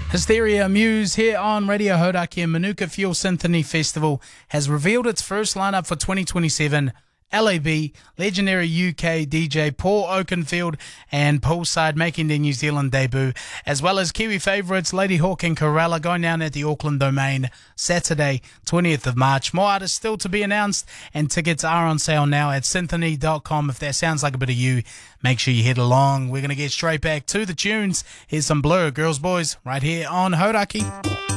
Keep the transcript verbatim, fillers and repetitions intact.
Hysteria Muse here on Radio Hodaki, and Manuka Fuel Symphony Festival has revealed its first lineup for twenty twenty-seven. L A B, legendary U K D J Paul Oakenfield and Poolside making their New Zealand debut, as well as Kiwi favourites Lady Hawk and Corella going down at the Auckland Domain Saturday, twentieth of March. More artists still to be announced, and tickets are on sale now at symphony dot com. If that sounds like a bit of you, make sure you head along. We're going to get straight back to the tunes. Here's some Blur, Girls Boys, right here on Hodaki.